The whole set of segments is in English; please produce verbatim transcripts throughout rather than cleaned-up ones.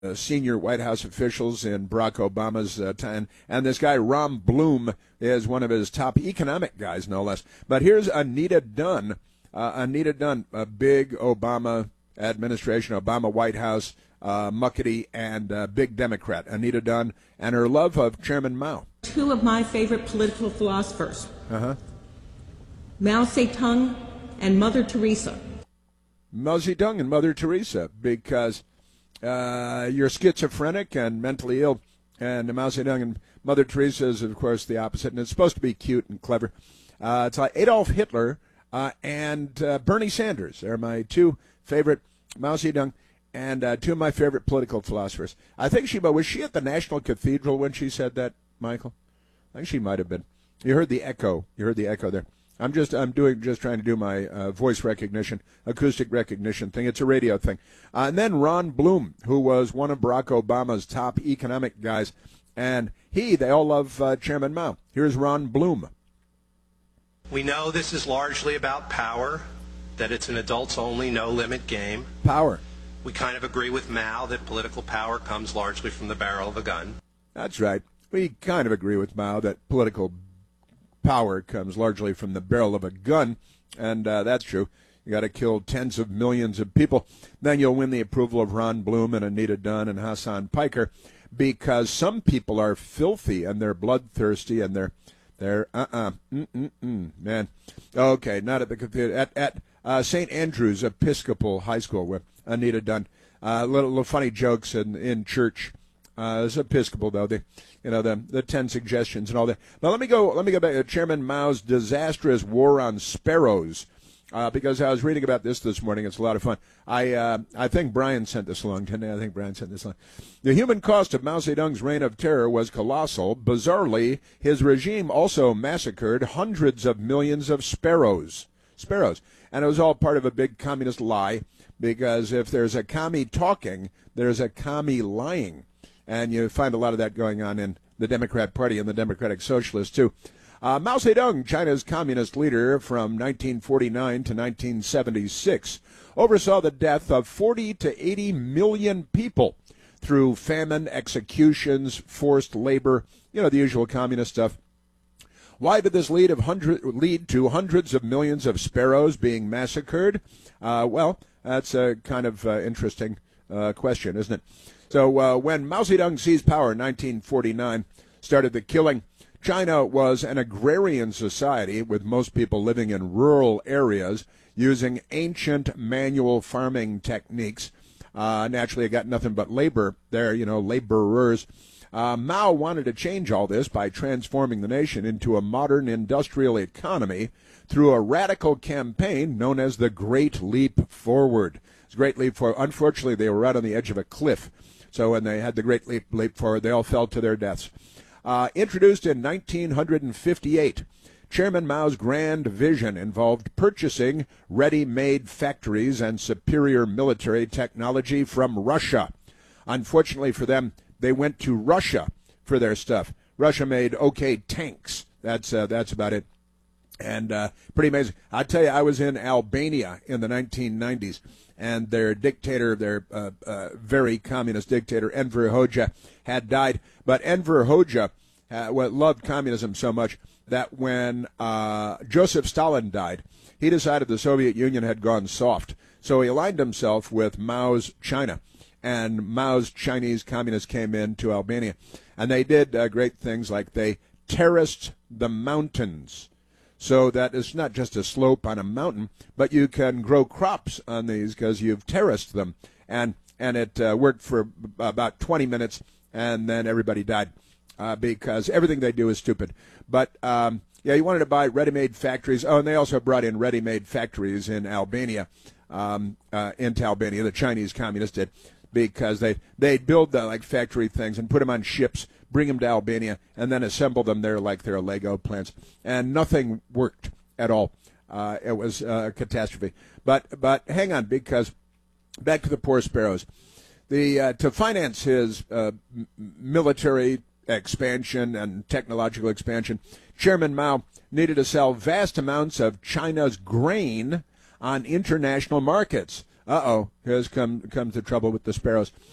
uh, senior White House officials in Barack Obama's uh, time. And this guy, Ron Bloom, is one of his top economic guys, no less. But here's Anita Dunn. Uh, Anita Dunn, a big Obama administration, Obama White House, uh, muckety, and uh, big Democrat. Anita Dunn and her love of Chairman Mao. Two of my favorite political philosophers, Uh-huh. Mao Zedong and Mother Teresa. Mao Zedong and Mother Teresa, because uh, you're schizophrenic and mentally ill, and Mao Zedong and Mother Teresa is, of course, the opposite, and it's supposed to be cute and clever. Uh, it's like Adolf Hitler uh, and uh, Bernie Sanders. They're my two favorite, Mao Zedong and uh, two of my favorite political philosophers. I think she, but was she at the National Cathedral when she said that, Michael? I think she might have been. You heard the echo. You heard the echo there. I'm just I'm doing just trying to do my uh, voice recognition, acoustic recognition thing. It's a radio thing. Uh, and then Ron Bloom, who was one of Barack Obama's top economic guys, and he they all love uh, Chairman Mao. Here's Ron Bloom. We know this is largely about power, that it's an adults-only, no-limit game. Power. We kind of agree with Mao that political power comes largely from the barrel of a gun. That's right. We kind of agree with Mao that political power comes largely from the barrel of a gun, and uh, that's true. You got to kill tens of millions of people. Then you'll win the approval of Ron Bloom and Anita Dunn and Hassan Piker, because some people are filthy and they're bloodthirsty and they're they're uh-uh mm-mm-mm, man. Okay, not at the cathedral, at at uh, Saint Andrew's Episcopal High School with Anita Dunn. Uh, little, little funny jokes in in church. Uh, it's Episcopal though. They, you know, the the ten suggestions and all that. Now let me go. Let me go back to Chairman Mao's disastrous war on sparrows, uh, because I was reading about this this morning. It's a lot of fun. I uh, I think Brian sent this along today. I think Brian sent this along. The human cost of Mao Zedong's reign of terror was colossal. Bizarrely, his regime also massacred hundreds of millions of sparrows. Sparrows, and it was all part of a big communist lie. Because if there's a commie talking, there's a commie lying. And you find a lot of that going on in the Democrat Party and the Democratic Socialists, too. Uh, Mao Zedong, China's communist leader from nineteen forty-nine to nineteen seventy-six, oversaw the death of forty to eighty million people through famine, executions, forced labor, you know, the usual communist stuff. Why did this lead, of hundred, lead to hundreds of millions of sparrows being massacred? Uh, well, that's a kind of uh, interesting uh, question, isn't it? So uh, when Mao Zedong seized power in nineteen forty-nine, started the killing, China was an agrarian society with most people living in rural areas using ancient manual farming techniques. Uh, naturally, it got nothing but labor there, you know, laborers. Uh, Mao wanted to change all this by transforming the nation into a modern industrial economy through a radical campaign known as the Great Leap Forward. It's a great leap forward. Unfortunately, they were right on the edge of a cliff. So when they had the Great Leap, leap Forward, they all fell to their deaths. Uh, introduced in nineteen fifty-eight, Chairman Mao's grand vision involved purchasing ready-made factories and superior military technology from Russia. Unfortunately for them, they went to Russia for their stuff. Russia made okay tanks. That's uh, that's about it. And uh, pretty amazing. I tell you, I was in Albania in the nineteen nineties, and their dictator, their uh, uh, very communist dictator, Enver Hoxha, had died. But Enver Hoxha uh, loved communism so much that when uh, Joseph Stalin died, he decided the Soviet Union had gone soft. So he aligned himself with Mao's China. And Mao's Chinese communists came into Albania. And they did uh, great things like they terraced the mountains, so that it's not just a slope on a mountain, but you can grow crops on these because you've terraced them. And and it uh, worked for about twenty minutes, and then everybody died uh, because everything they do is stupid. But, um, yeah, you wanted to buy ready-made factories. Oh, and they also brought in ready-made factories in Albania, um, uh, into Albania, the Chinese communists did, because they, they'd build the, like factory things and put them on ships, bring them to Albania, and then assemble them there like they're Lego plants. And nothing worked at all. Uh, it was uh, a catastrophe. But but hang on, because back to the poor sparrows. The uh, to finance his uh, m- military expansion and technological expansion, Chairman Mao needed to sell vast amounts of China's grain on international markets. Uh-oh, here's come comes the trouble with the sparrows.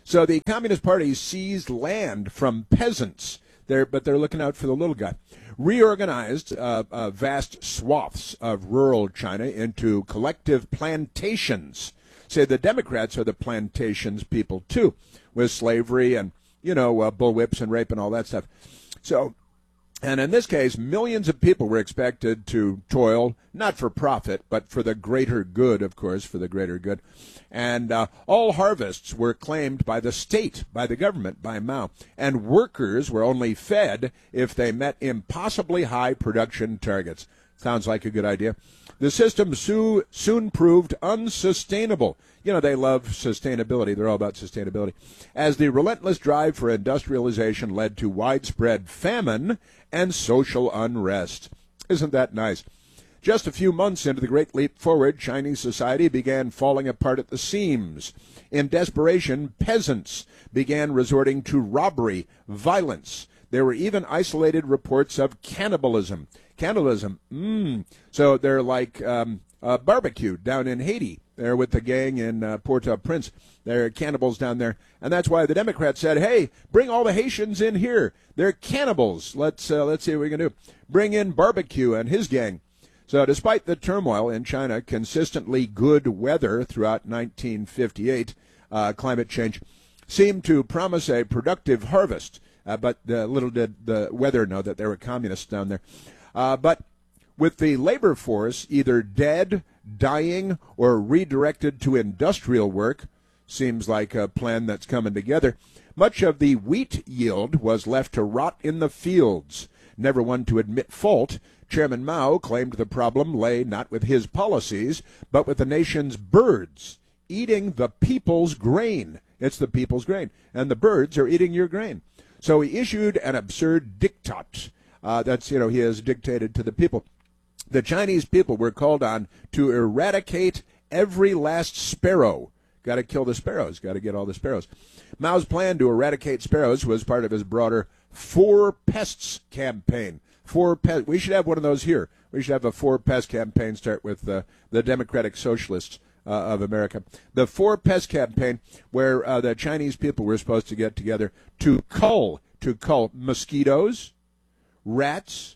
So the Communist Party seized land from peasants, they're, but they're looking out for the little guy. Reorganized uh, uh, vast swaths of rural China into collective plantations. Say the Democrats are the plantations people, too, with slavery and, you know, uh, bullwhips and rape and all that stuff. So, and in this case, millions of people were expected to toil, not for profit, but for the greater good, of course, for the greater good. And uh, all harvests were claimed by the state, by the government, by Mao. And workers were only fed if they met impossibly high production targets. Sounds like a good idea. The system so, soon proved unsustainable. You know, they love sustainability. They're all about sustainability. As the relentless drive for industrialization led to widespread famine and social unrest. Isn't that nice? Just a few months into the Great Leap Forward, Chinese society began falling apart at the seams. In desperation, peasants began resorting to robbery, violence. There were even isolated reports of cannibalism. Cannibalism, mmm. So they're like um, uh, barbecue down in Haiti. They're with the gang in uh, Port-au-Prince. They're cannibals down there. And that's why the Democrats said, hey, bring all the Haitians in here. They're cannibals. Let's, uh, let's see what we can do. Bring in barbecue and his gang. So despite the turmoil in China, consistently good weather throughout nineteen fifty-eight, uh, climate change seemed to promise a productive harvest. Uh, but uh, little did the weather know that there were communists down there. Uh, but with the labor force either dead, dying, or redirected to industrial work, seems like a plan that's coming together, much of the wheat yield was left to rot in the fields. Never one to admit fault, Chairman Mao claimed the problem lay not with his policies, but with the nation's birds eating the people's grain. It's the people's grain, and the birds are eating your grain. So he issued an absurd diktat. Uh, that's, you know, he has dictated to the people. The Chinese people were called on to eradicate every last sparrow. Got to kill the sparrows. Got to get all the sparrows. Mao's plan to eradicate sparrows was part of his broader Four Pests campaign. Four pest. We should have one of those here. We should have a Four Pest campaign. Start with uh, the Democratic Socialists uh, of America. The Four Pest campaign, where uh, the Chinese people were supposed to get together to cull, to cull mosquitoes, rats,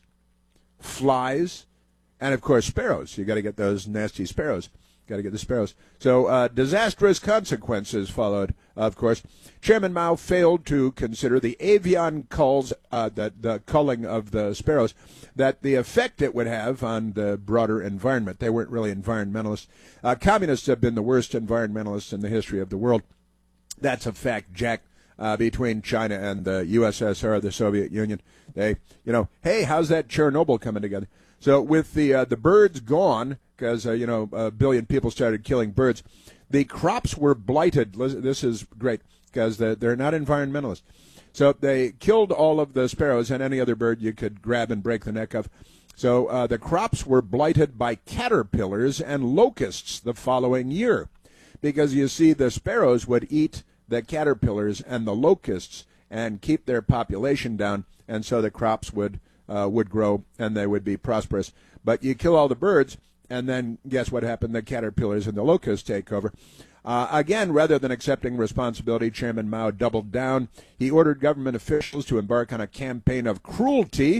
flies, and, of course, sparrows. You got to get those nasty sparrows. Got to get the sparrows. So uh, disastrous consequences followed, of course. Chairman Mao failed to consider the avian culls, uh, the, the culling of the sparrows, that the effect it would have on the broader environment. They weren't really environmentalists. Uh, communists have been the worst environmentalists in the history of the world. That's a fact, Jack. Uh, between China and the U S S R, the Soviet Union, they, you know, hey, how's that Chernobyl coming together? So with the uh, the birds gone, because, uh, you know, a billion people started killing birds, the crops were blighted. This is great, because they're not environmentalists. So they killed all of the sparrows and any other bird you could grab and break the neck of. So uh, the crops were blighted by caterpillars and locusts the following year, because, you see, the sparrows would eat the caterpillars and the locusts and keep their population down, and so the crops would uh, would grow and they would be prosperous. But you kill all the birds, and then guess what happened? The caterpillars and the locusts take over. Uh, again, rather than accepting responsibility, Chairman Mao doubled down. He ordered government officials to embark on a campaign of cruelty,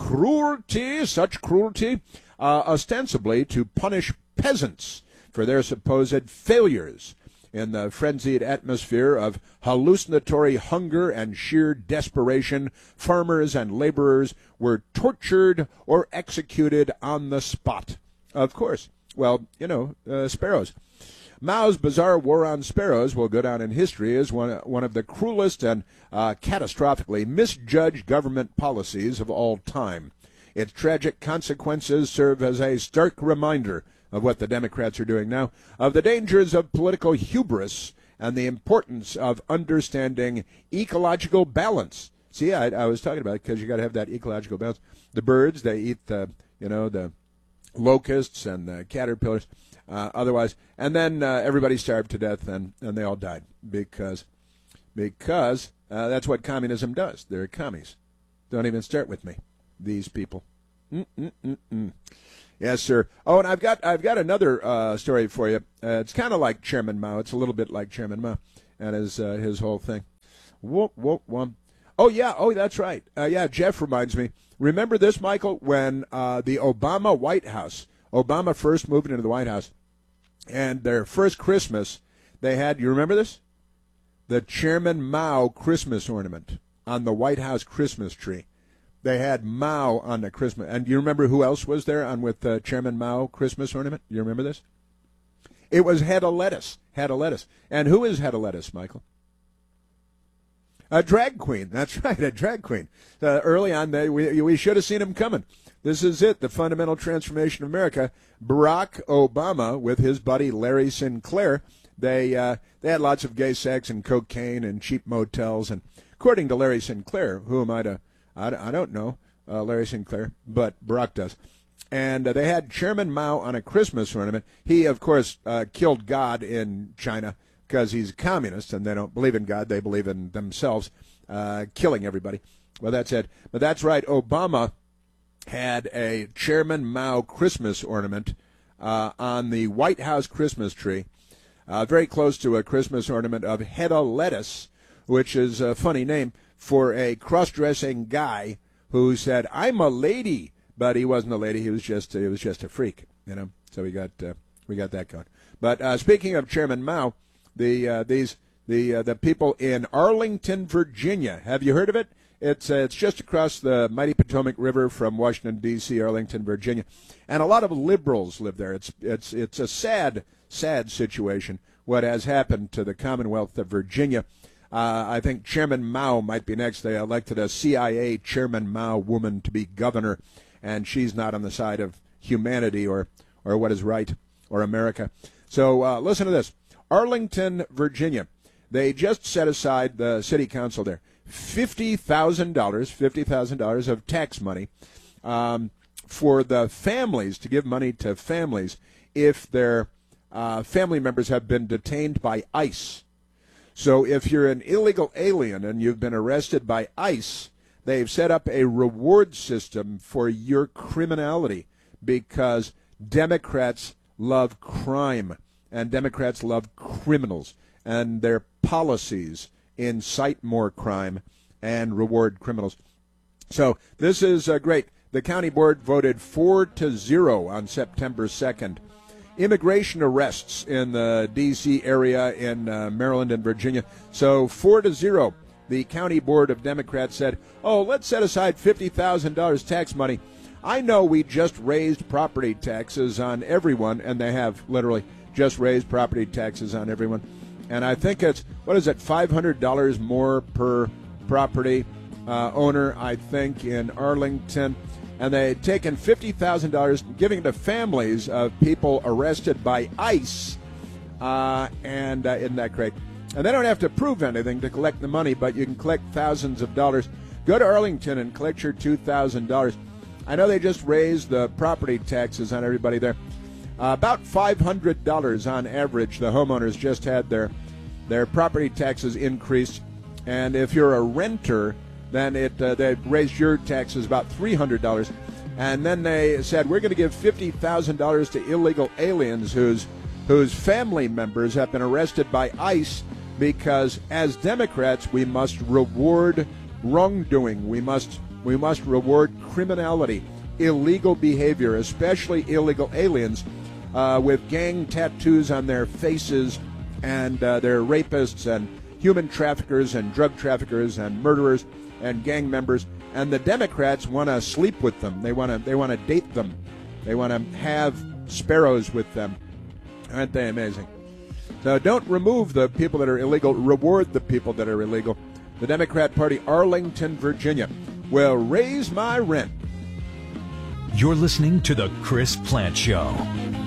cruelty, such cruelty, uh, ostensibly to punish peasants for their supposed failures. In the frenzied atmosphere of hallucinatory hunger and sheer desperation, farmers and laborers were tortured or executed on the spot. Of course. Well, you know, uh, sparrows. Mao's bizarre war on sparrows will go down in history as one, one of the cruelest and uh, catastrophically misjudged government policies of all time. Its tragic consequences serve as a stark reminder of what the Democrats are doing now, of the dangers of political hubris and the importance of understanding ecological balance. See, I, I was talking about it because you got to have that ecological balance. The birds, they eat the, you know, the locusts and the caterpillars. Uh, otherwise, and then uh, everybody starved to death, and, and they all died because because uh, that's what communism does. They're commies. Don't even start with me, these people. Mm-mm-mm-mm. Yes, sir. Oh, and I've got I've got another uh, story for you. Uh, it's kind of like Chairman Mao. It's a little bit like Chairman Mao. and his uh, his whole thing. Whoop, whoop, whoop. Oh, yeah. Oh, that's right. Uh, yeah, Jeff reminds me. Remember this, Michael, when uh, the Obama White House, Obama first moved into the White House, and their first Christmas, they had, you remember this? The Chairman Mao Christmas ornament on the White House Christmas tree. They had Mao on the Christmas. And do you remember who else was there on with the Chairman Mao Christmas ornament? You remember this? It was Head of Lettuce. Head of Lettuce. And who is Head of Lettuce, Michael? A drag queen. That's right, a drag queen. Uh, early on, they, we, we should have seen him coming. This is it, the fundamental transformation of America. Barack Obama, with his buddy Larry Sinclair, they uh, they had lots of gay sex and cocaine and cheap motels. And according to Larry Sinclair, who am I to, I, I don't know uh, Larry Sinclair, but Barack does. And uh, they had Chairman Mao on a Christmas ornament. He, of course, uh, killed God in China, because he's a communist and they don't believe in God. They believe in themselves, uh, killing everybody. Well, that's it. But that's right. Obama had a Chairman Mao Christmas ornament uh, on the White House Christmas tree, uh, very close to a Christmas ornament of Head of Lettuce, which is a funny name for a cross-dressing guy who said, "I'm a lady," but he wasn't a lady. He was just he was just a freak, you know. So we got uh, we got that going. But uh, speaking of Chairman Mao. The uh, these the uh, the people in Arlington, Virginia. Have you heard of it? It's uh, it's just across the mighty Potomac River from Washington D C, Arlington, Virginia, and a lot of liberals live there. It's it's it's a sad sad situation what has happened to the Commonwealth of Virginia. Uh, I think Chairman Mao might be next. They elected a C I A Chairman Mao woman to be governor, and she's not on the side of humanity or or what is right or America. So uh, listen to this. Arlington, Virginia, they just set aside, the city council there, fifty thousand dollars, fifty thousand dollars of tax money um, for the families, to give money to families if their uh, family members have been detained by ICE. So if you're an illegal alien and you've been arrested by ICE, they've set up a reward system for your criminality, because Democrats love crime. And Democrats love criminals, and their policies incite more crime and reward criminals. So this is uh, great. The county board voted four to zero on September second. Immigration arrests in the D C area, in uh, Maryland and Virginia. So four to zero. The county board of Democrats said, "Oh, let's set aside fifty thousand dollars tax money. I know we just raised property taxes on everyone," and they have literally just raised property taxes on everyone. And I think it's, what is it, five hundred dollars more per property uh, owner, I think, in Arlington. And they've taken fifty thousand dollars, giving to families of people arrested by ICE. Uh, and uh, isn't that great? And they don't have to prove anything to collect the money, but you can collect thousands of dollars. Go to Arlington and collect your two thousand dollars. I know they just raised the property taxes on everybody there. Uh, about five hundred dollars on average. The homeowners just had their their property taxes increased, and if you're a renter, then it uh, they raised your taxes about three hundred dollars. And then they said, we're going to give fifty thousand dollars to illegal aliens whose whose family members have been arrested by ICE, because as Democrats we must reward wrongdoing. We must we must reward criminality, illegal behavior, especially illegal aliens. Uh, with gang tattoos on their faces, and uh, they're rapists and human traffickers and drug traffickers and murderers and gang members. And the Democrats want to sleep with them. They want to they want to date them. They want to have sparrows with them. Aren't they amazing? So don't remove the people that are illegal. Reward the people that are illegal. The Democrat Party, Arlington, Virginia, will raise my rent. You're listening to The Chris Plante Show.